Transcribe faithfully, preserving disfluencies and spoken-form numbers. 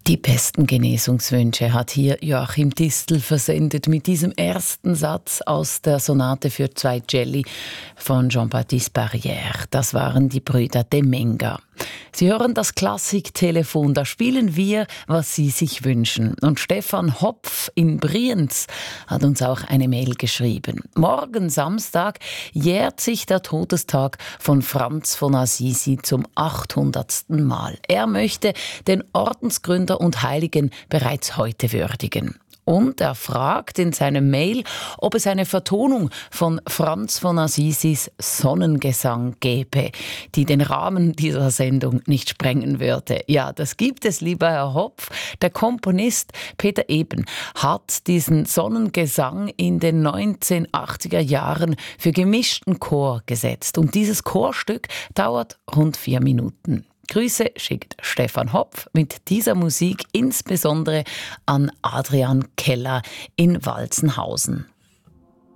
Die besten Genesungswünsche hat hier Joachim Distel versendet mit diesem ersten Satz aus der Sonate für zwei Celli von Jean-Baptiste Barrière. Das waren die Brüder de Menga. Sie hören das Klassiktelefon, da spielen wir, was Sie sich wünschen. Und Stefan Hopf in Brienz hat uns auch eine Mail geschrieben. Morgen Samstag jährt sich der Todestag von Franz von Assisi zum achthundertsten Mal. Er möchte den Ordensgründer und Heiligen bereits heute würdigen. Und er fragt in seinem Mail, ob es eine Vertonung von Franz von Assisis Sonnengesang gäbe, die den Rahmen dieser Sendung nicht sprengen würde. Ja, das gibt es, lieber Herr Hopf. Der Komponist Peter Eben hat diesen Sonnengesang in den neunzehnhundertachtziger Jahren für gemischten Chor gesetzt. Und dieses Chorstück dauert rund vier Minuten. Grüße schickt Stefan Hopf mit dieser Musik insbesondere an Adrian Keller in Walzenhausen.